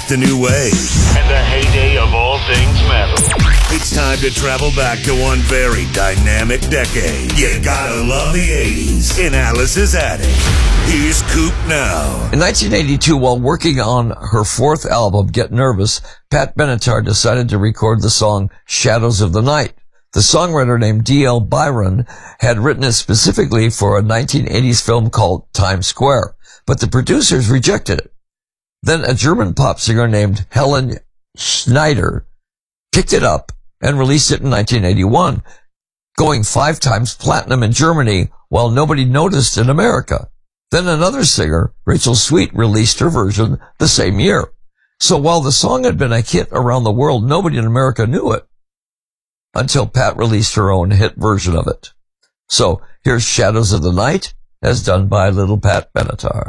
the new wave. And the heyday of all things metal. It's time to travel back to one very dynamic decade. You gotta love the 80s in Alice's Attic. Here's Coop now. In 1982, while working on her fourth album, Get Nervous, Pat Benatar decided to record the song Shadows of the Night. The songwriter named D.L. Byron had written it specifically for a 1980s film called Times Square, but the producers rejected it. Then a German pop singer named Helen Schneider picked it up and released it in 1981, going 5 times platinum in Germany while nobody noticed in America. Then another singer, Rachel Sweet, released her version the same year. So while the song had been a hit around the world, nobody in America knew it until Pat released her own hit version of it. So here's Shadows of the Night, as done by little Pat Benatar.